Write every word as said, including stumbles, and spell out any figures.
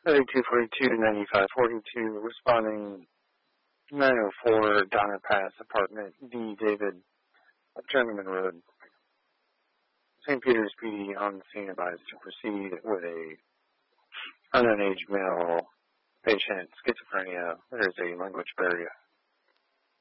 thirty-two forty-two, ninety-five forty-two, responding nine oh four Donner Pass, apartment D. David, Journeyman Road. Saint Peter's P D on the scene advised to proceed with a unknown age male patient, schizophrenia. There is a language barrier.